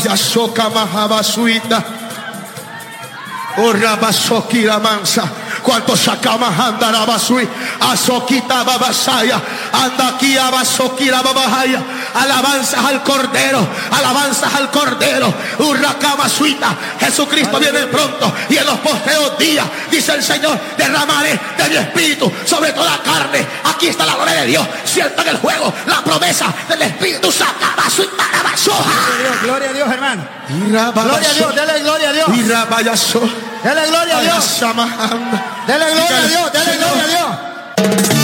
Ya soca majabasuita. Oh, rabasokira mansa. Cuanto sacamos anda basui, azoquita babasaya, anda aquí abasokira babahaya. Alabanzas al Cordero, alabanzas al Cordero. Urracamasuita. Jesucristo viene pronto y en los postreros días, dice el Señor, derramaré de mi espíritu sobre toda carne. Aquí está la gloria de Dios. Siento en el juego la promesa del Espíritu. Sacabasuita la basoja. Gloria a Dios, hermano. Gloria a Dios, dele gloria a Dios. Dele gloria a Dios. Dele gloria a Dios, dele gloria a Dios.